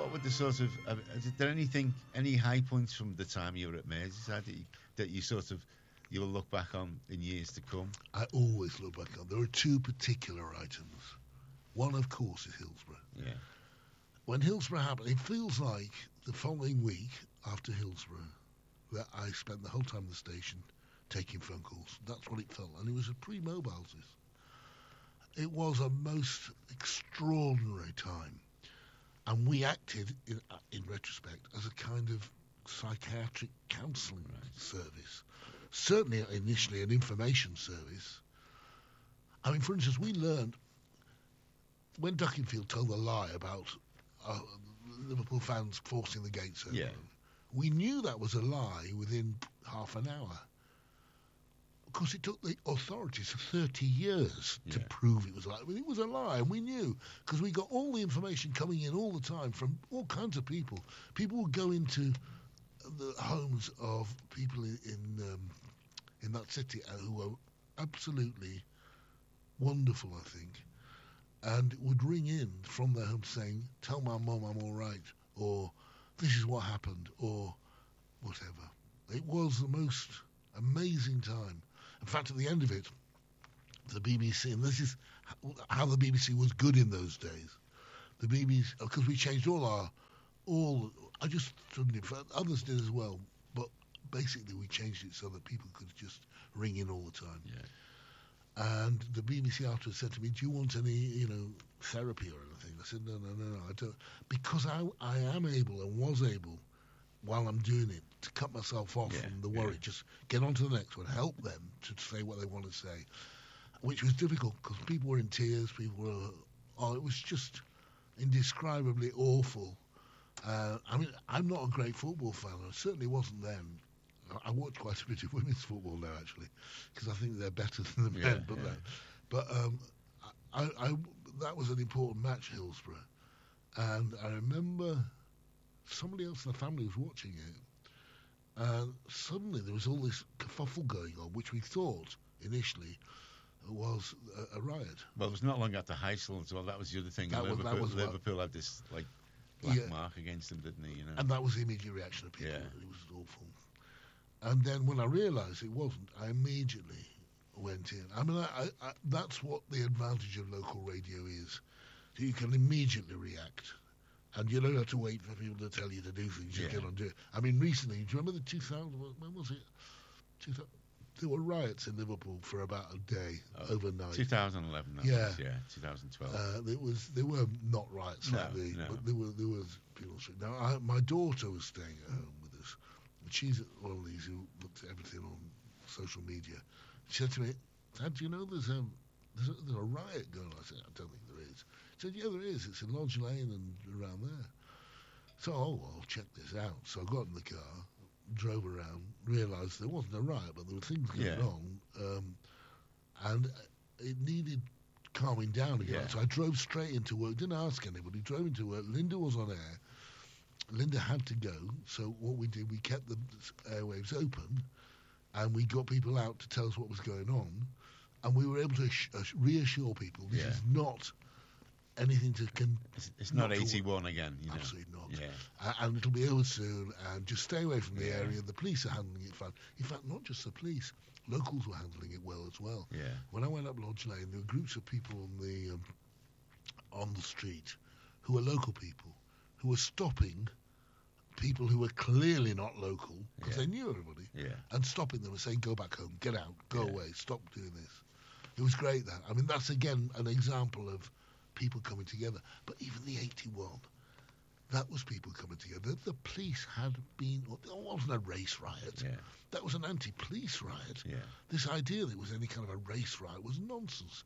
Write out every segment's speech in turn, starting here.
what would the sort of is there any high points from the time you were at Merseyside that you sort of you'll look back on in years to come? I always look back on. There are two particular items. One, of course, is Hillsborough. Yeah. When Hillsborough happened, it feels like the following week after Hillsborough that I spent the whole time at the station taking phone calls. That's what it felt, and it was a pre-mobiles. It was a most extraordinary time, and we acted, in retrospect, as a kind of psychiatric counselling service. Certainly, initially, an information service. I mean, for instance, we learned when Duckingfield told the lie about Liverpool fans forcing the gates open. Yeah. We knew that was a lie within half an hour. Of course, it took the authorities 30 years to prove it was a lie. But it was a lie, and we knew, because we got all the information coming in all the time from all kinds of people. People would go into the homes of people in that city who were absolutely wonderful, I think, and would ring in from their home saying, "Tell my mum I'm all right," or "This is what happened," or whatever. It was the most amazing time. In fact, at the end of it, the BBC, and this is how the BBC was good in those days, the BBC, because we changed I just stood in front, others did as well, but basically we changed it so that people could just ring in all the time. Yeah. And the BBC afterwards said to me, "Do you want any, therapy or anything?" I said, no, I don't. Because I am able and was able, while I'm doing it, to cut myself off from the worry. Just get on to the next one, help them to say what they want to say, which was difficult because people were in tears, it was just indescribably awful. I mean, I'm not a great football fan. I certainly wasn't then. I watch quite a bit of women's football now, actually, because I think they're better than the men. But that was an important match, Hillsborough, and I remember somebody else in the family was watching it, and suddenly there was all this kerfuffle going on, which we thought initially was a riot. Well, it was not long after Heysel as well. That was the other thing. Liverpool had this black mark against them, didn't they? And that was the immediate reaction of people. It was awful. And then when I realised it wasn't, I immediately went in. I mean, that's what the advantage of local radio is. You can immediately react. And you don't have to wait for people to tell you to do things. You get on do it. I mean, recently, do you remember the 2000, when was it? There were riots in Liverpool for about a day, overnight. 2011, that was, 2012. They were not riots like these, but there was people. Now, my daughter was staying at home with us. She's one of these who looks at everything on social media. She said to me, "Dad, do you know there's a riot going on?" I said, "I don't think there is." She said, "Yeah, there is. It's in Lodge Lane and around there." So, I'll check this out. So I got in the car, drove around, realised there wasn't a riot, but there were things going on, and it needed calming down again. So I drove straight into work, didn't ask anybody, drove into work. Linda was on air. Linda had to go, so what we did, we kept the airwaves open, and we got people out to tell us what was going on, and we were able to reassure people this is not anything to... It's not 81 again, Absolutely not. And it'll be over soon, and just stay away from the area. The police are handling it fine. In fact, not just the police, locals were handling it well as well. Yeah. When I went up Lodge Lane, there were groups of people on the street who were local people, who were stopping people who were clearly not local, because they knew everybody, and stopping them and saying, "Go back home, get out, go away, stop doing this." It was great, that. I mean, that's, again, an example of people coming together. But even the 81, that was people coming together. The police had been... It wasn't a race riot. Yeah. That was an anti-police riot. Yeah. This idea that it was any kind of a race riot was nonsense.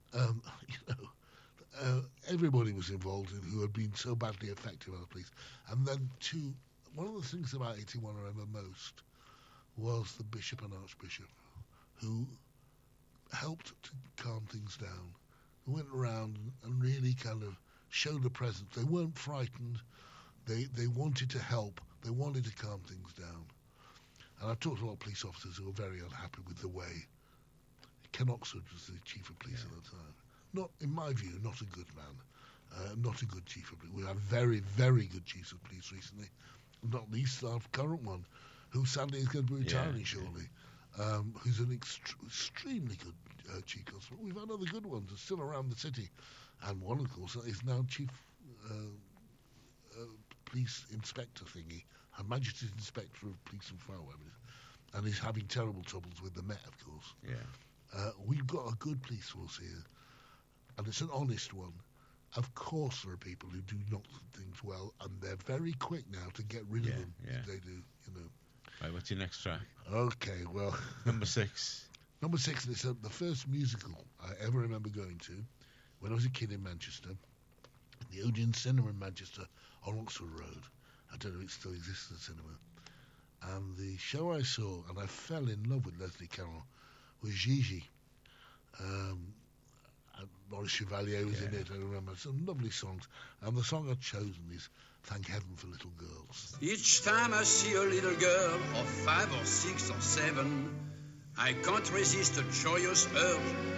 Everybody was involved who had been so badly affected by the police. And then, one of the things about 81 I remember most was the bishop and archbishop, who helped to calm things down, who went around and really kind of showed a presence. They weren't frightened. They wanted to help. They wanted to calm things down. And I talked to a lot of police officers who were very unhappy with the way Ken Oxford was the chief of police at the time. Not, in my view, not a good man. Not a good chief of police. We had very, very good chiefs of police recently. Not least our current one, who sadly is going to be retiring shortly. Who's an extremely good chief constable. We've had other good ones that are still around the city, and one, of course, is now chief police inspector thingy, Her Majesty's Inspector of Police and Fire, and he's having terrible troubles with the Met, of course. Yeah. We've got a good police force here, and it's an honest one. Of course, there are people who do not do things well, and they're very quick now to get rid of them. If they do, you know. Right, what's your next track? Okay, well. Number 6. Number 6, it's the first musical I ever remember going to when I was a kid in Manchester. The Odeon Cinema in Manchester on Oxford Road. I don't know if it still exists, the cinema. And the show I saw, and I fell in love with Leslie Caron, was Gigi. Maurice Chevalier was in it, I remember. Some lovely songs. And the song I've chosen is Thank Heaven for Little Girls. Each time I see a little girl of 5 or 6 or 7, I can't resist a joyous urge